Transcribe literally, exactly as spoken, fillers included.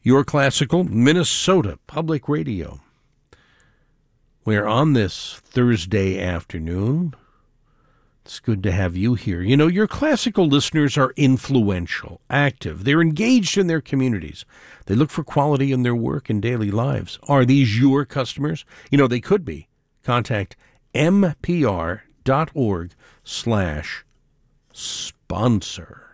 Your Classical Minnesota Public Radio. We're on this Thursday afternoon. It's good to have you here. You know, your classical listeners are influential, active. They're engaged in their communities. They look for quality in their work and daily lives. Are these your customers? You know, they could be. Contact npr.org slash sponsor.